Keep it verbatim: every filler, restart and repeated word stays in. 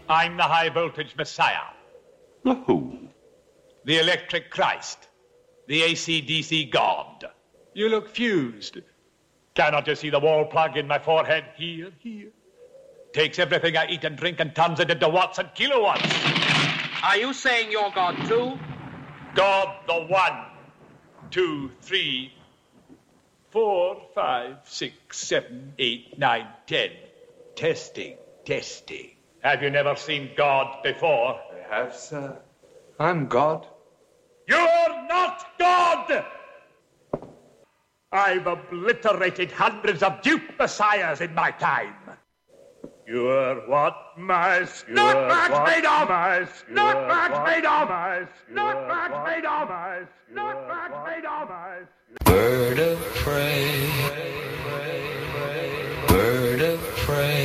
I'm the high-voltage Messiah. The who? The electric Christ. The A C D C God. You look fused. Cannot you see the wall plug in my forehead? Here, here. Takes everything I eat and drink and turns it into watts and kilowatts. Are you saying you're God too? God the one, two, three, four, five, six, seven, eight, nine, ten. Testing, testing. Have you never seen God before? I have, sir. I'm God. You're not God! I've obliterated hundreds of dupe messiahs in my time. You're what, mice? Not birds made of mice. Not birds made of mice. Not birds made of mice. Not birds made of mice. Bird of prey. Bird of prey.